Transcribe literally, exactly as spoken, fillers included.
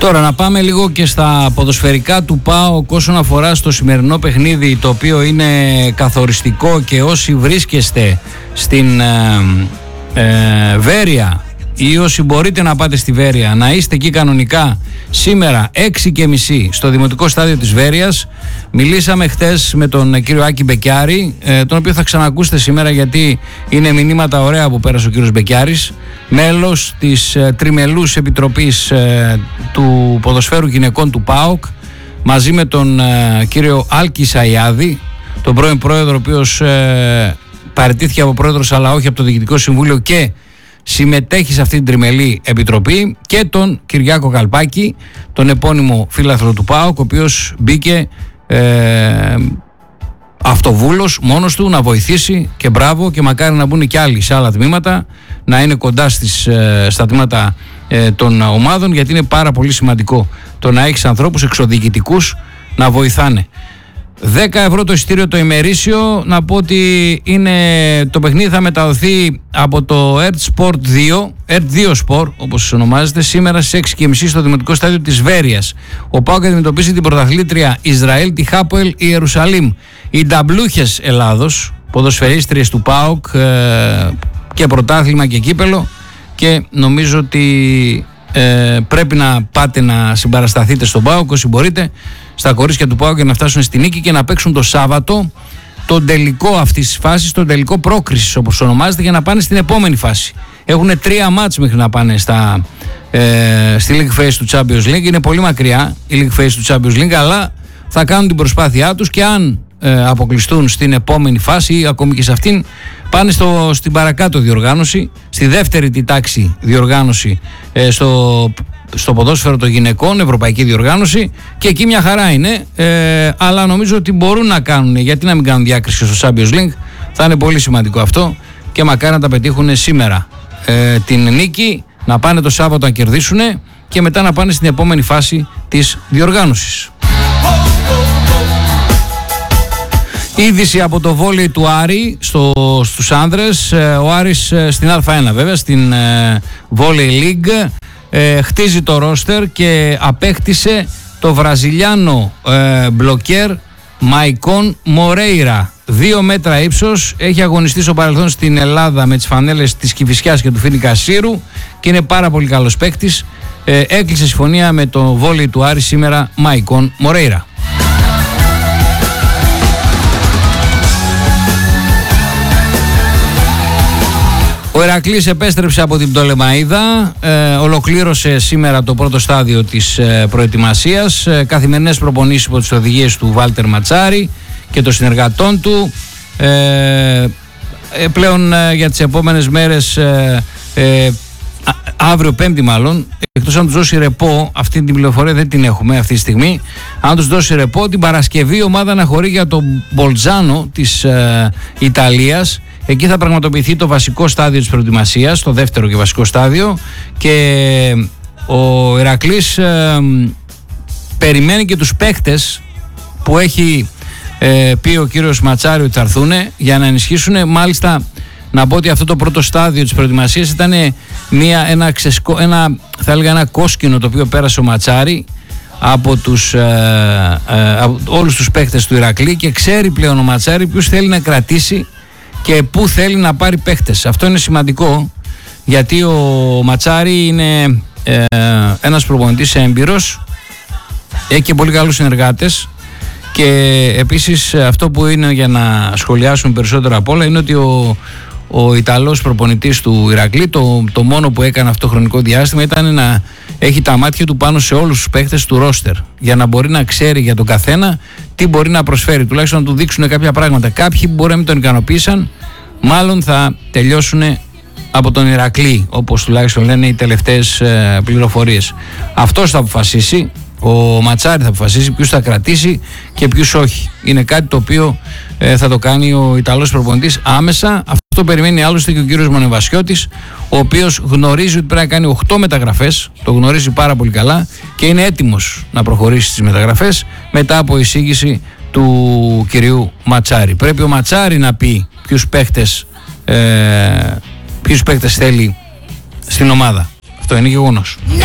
Τώρα να πάμε λίγο και στα ποδοσφαιρικά του ΠΑΟΚ όσον αφορά στο σημερινό παιχνίδι, το οποίο είναι καθοριστικό, και όσοι βρίσκεστε στην ε, ε, Βέρεια ή όσοι μπορείτε να πάτε στη Βέρεια, να είστε εκεί κανονικά σήμερα έξι και μισή στο Δημοτικό Στάδιο της Βέρειας. Μιλήσαμε χτες με τον κύριο Άκη Μπεκιάρη, τον οποίο θα ξανακούσετε σήμερα, γιατί είναι μηνύματα ωραία που πέρασε ο κύριος Μπεκιάρης, μέλος της Τριμελούς Επιτροπής του Ποδοσφαίρου Γυναικών του ΠΑΟΚ, μαζί με τον κύριο Άλκη Σαϊάδη, τον πρώην πρόεδρο, ο οποίος παραιτήθηκε από πρόεδρος αλλά όχι από το Διοικητικό Συμβούλιο και συμμετέχει σε αυτή την τριμελή επιτροπή, και τον Κυριάκο Καλπάκη, τον επώνυμο φίλαθρο του ΠΑΟΚ, ο οποίος μπήκε ε, αυτοβούλος μόνος του να βοηθήσει, και μπράβο, και μακάρι να μπουν και άλλοι σε άλλα τμήματα, να είναι κοντά στις, ε, στα τμήματα ε, των ομάδων, γιατί είναι πάρα πολύ σημαντικό το να έχεις ανθρώπους εξωδιοικητικούς να βοηθάνε. δέκα ευρώ το εισιτήριο το ημερήσιο. Να πω ότι είναι, το παιχνίδι θα μεταδοθεί από το ΕΡΤ Sport δύο, ΕΡΤ δύο Sport όπως ονομάζεται, σήμερα στις έξι και μισή στο Δημοτικό Στάδιο της Βέρειας. Ο ΠΑΟΚ αντιμετωπίζει την πρωταθλήτρια Ισραήλ, τη Χάποελ Ιερουσαλήμ. Οι νταμπλούχες Ελλάδος, ποδοσφαιρίστριες του ΠΑΟΚ, ε, και πρωτάθλημα και κύπελο, και νομίζω ότι ε, πρέπει να πάτε να συμπαρασταθείτε στον ΠΑΟΚ όσοι μπορείτε, στα κορίτσια του ΠΑΟΚ, για να φτάσουν στη νίκη και να παίξουν το Σάββατο τον τελικό αυτής της φάσης, τον τελικό πρόκρισης όπως ονομάζεται, για να πάνε στην επόμενη φάση. Έχουν τρία μάτς μέχρι να πάνε στα, ε, στη League Phase του Champions League. Είναι πολύ μακριά η League Phase του Champions League, αλλά θα κάνουν την προσπάθειά τους, και αν ε, αποκλειστούν στην επόμενη φάση ή ακόμη και σε αυτήν, πάνε στο, στην παρακάτω διοργάνωση, στη δεύτερη τη τάξη διοργάνωση, ε, στο στο ποδόσφαιρο των γυναικών, ευρωπαϊκή διοργάνωση, και εκεί μια χαρά είναι, ε, αλλά νομίζω ότι μπορούν να κάνουν, γιατί να μην κάνουν διάκριση στο Champions League. Θα είναι πολύ σημαντικό αυτό, και μακάρι να τα πετύχουν σήμερα ε, την νίκη, να πάνε το Σάββατο να κερδίσουν, και μετά να πάνε στην επόμενη φάση της διοργάνωσης. Είδηση από το βόλεϊ του Άρη στο, στους άνδρες. Ο Άρης στην Α1 βέβαια, στην ε, Volley League, ε, χτίζει το ρόστερ και απέκτησε το βραζιλιάνο ε, μπλοκέρ Μαϊκόν Μορέιρα. Δύο μέτρα ύψος, έχει αγωνιστεί στο παρελθόν στην Ελλάδα με τις φανέλες της Κηφισιάς και του Φίνικα Σύρου και είναι πάρα πολύ καλός παίκτης. Ε, έκλεισε συμφωνία με το βόλεϊ του Άρη σήμερα Μαϊκόν Μορέιρα. Ο Ηρακλής επέστρεψε από την Πτολεμαΐδα, ε, ολοκλήρωσε σήμερα το πρώτο στάδιο της ε, προετοιμασίας, ε, καθημερινές προπονήσεις υπό τις οδηγίες του Βάλτερ Ματσάρη και των συνεργατών του. Ε, ε, πλέον ε, για τις επόμενες μέρες, ε, ε, α, αύριο Πέμπτη μάλλον, εκτός αν τους δώσει ρεπό, αυτή την πληροφορία δεν την έχουμε αυτή τη στιγμή, αν τους δώσει ρεπό, την Παρασκευή η ομάδα αναχωρεί για τον Μπολτζάνο της ε, Ιταλίας. Εκεί θα πραγματοποιηθεί το βασικό στάδιο της προετοιμασίας, το δεύτερο και βασικό στάδιο, και ο Ηρακλής ε, περιμένει και τους παίκτες που έχει ε, πει ο κύριος Ματσάρη ότι θα έρθουν για να ενισχύσουν. Μάλιστα να πω ότι αυτό το πρώτο στάδιο της προετοιμασίας ήταν μια, ένα, ξεσκο, ένα, θα έλεγα ένα κόσκινο το οποίο πέρασε ο Ματσάρη από, τους, ε, ε, από όλους τους παίκτες του Ηρακλή, και ξέρει πλέον ο Ματσάρη ποιους θέλει να κρατήσει και πού θέλει να πάρει παίχτες. Αυτό είναι σημαντικό, γιατί ο Ματσάρη είναι ε, ένας προπονητής έμπειρος, έχει και πολύ καλούς συνεργάτες, και επίσης αυτό που είναι για να σχολιάσουμε περισσότερο απ' όλα είναι ότι ο, ο Ιταλός προπονητής του Ηρακλή, το, το μόνο που έκανε αυτό το χρονικό διάστημα ήταν να έχει τα μάτια του πάνω σε όλους τους παίχτες του ρόστερ, για να μπορεί να ξέρει για τον καθένα τι μπορεί να προσφέρει, τουλάχιστον να του δείξουν κάποια πράγματα. Κάποιοι που μπορεί να μην τον ικανοποίησαν, μάλλον θα τελειώσουν από τον Ηρακλή, όπως τουλάχιστον λένε οι τελευταίες ε, πληροφορίες. Αυτός θα αποφασίσει, ο Ματσάρη θα αποφασίσει ποιους θα κρατήσει και ποιους όχι. Είναι κάτι το οποίο ε, θα το κάνει ο Ιταλός προπονητής άμεσα. Αυτό περιμένει άλλωστε και ο κύριος Μονεβασιώτης, ο οποίος γνωρίζει ότι πρέπει να κάνει οκτώ μεταγραφές, το γνωρίζει πάρα πολύ καλά και είναι έτοιμος να προχωρήσει στις μεταγραφές μετά από εισήγηση του κυρίου Ματσάρη. Πρέπει ο Ματσάρη να πει ποιους παίχτες, ε, ποιους παίχτες θέλει στην ομάδα. Αυτό είναι γεγονός.